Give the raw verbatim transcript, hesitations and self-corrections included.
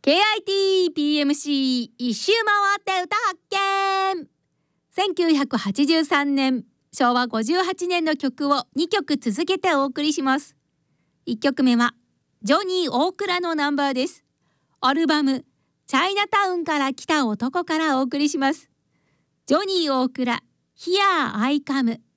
ケーアイティーピーエムシー 一周回って歌発見。せんきゅうひゃくはちじゅうさんねん、しょうわごじゅうはちねんの曲をにきょく続けてお送りします。いっきょくめはジョニー大倉のナンバーです。アルバムチャイナタウンから来た男からお送りします。ジョニー大倉 Here I Come。